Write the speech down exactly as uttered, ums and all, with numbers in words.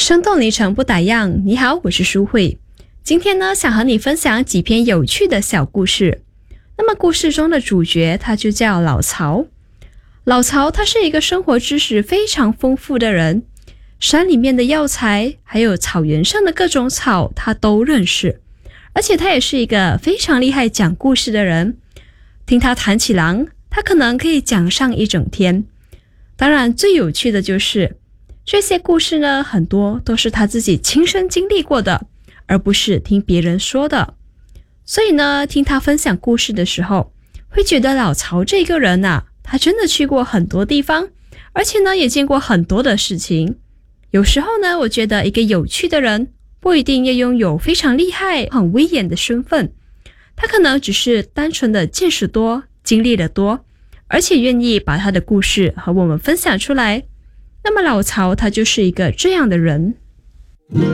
生动里程不打烊，你好，我是舒慧。今天呢，想和你分享几篇有趣的小故事。那么故事中的主角他就叫老曹。老曹他是一个生活知识非常丰富的人，山里面的药材还有草原上的各种草他都认识，而且他也是一个非常厉害讲故事的人。听他谈起狼，他可能可以讲上一整天。当然最有趣的就是这些故事呢，很多都是他自己亲身经历过的，而不是听别人说的。所以呢，听他分享故事的时候，会觉得老曹这个人啊，他真的去过很多地方，而且呢，也见过很多的事情。有时候呢，我觉得一个有趣的人，不一定要拥有非常厉害、很威严的身份，他可能只是单纯的见识多、经历的多，而且愿意把他的故事和我们分享出来。那么老曹他就是一个这样的人。